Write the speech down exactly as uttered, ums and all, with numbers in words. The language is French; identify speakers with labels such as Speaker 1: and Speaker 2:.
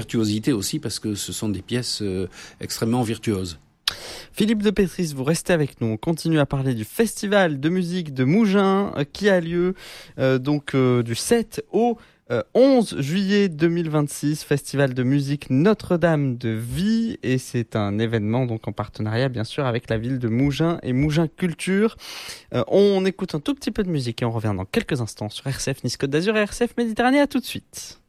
Speaker 1: Virtuosité aussi parce que ce sont des pièces euh, extrêmement virtuoses.
Speaker 2: Philippe de Petris, vous restez avec nous. On continue à parler du festival de musique de Mougins euh, qui a lieu euh, donc euh, du sept au euh, onze juillet deux mille vingt-six. Festival de musique Notre-Dame de Vie, et c'est un événement donc en partenariat bien sûr avec la ville de Mougins et Mougins Culture. Euh, on écoute un tout petit peu de musique et on revient dans quelques instants sur R C F Nice Côte d'Azur et R C F Méditerranée. À tout de suite.